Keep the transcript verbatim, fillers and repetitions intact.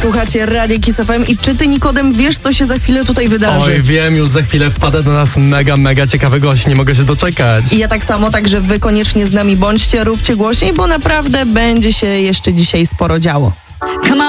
Słuchacie Radia Kiss F M i czy ty, Nikodem, wiesz, co się za chwilę tutaj wydarzy? Oj, wiem, już za chwilę wpada do nas mega, mega ciekawy gość, nie mogę się doczekać. I ja tak samo, także wy koniecznie z nami bądźcie, róbcie głośniej, bo naprawdę będzie się jeszcze dzisiaj sporo działo.